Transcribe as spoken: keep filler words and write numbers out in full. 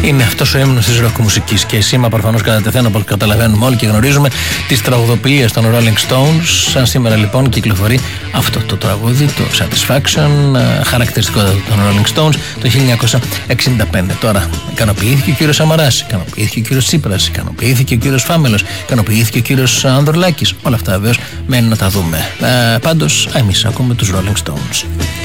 Είναι αυτός ο ύμνος της ροκ μουσικής και σήμα προφανώς κατά τεθέν, όπως καταλαβαίνουμε όλοι και γνωρίζουμε, τις τραγουδοποιίες των Rolling Stones. Σαν σήμερα λοιπόν κυκλοφορεί αυτό το τραγούδι, το Satisfaction, χαρακτηριστικότητα των Rolling Stones το χίλια εννιακόσια εξήντα πέντε. Τώρα ικανοποιήθηκε ο κύριος Σαμαράς, ικανοποιήθηκε ο κύριος Τσίπρας, ικανοποιήθηκε ο κύριος Φάμελος, ικανοποιήθηκε ο κύριος Ανδρουλάκης. Όλα αυτά βεβαίως μένουν να τα δούμε. Ε, πάντως εμείς ακούμε τους Rolling Stones.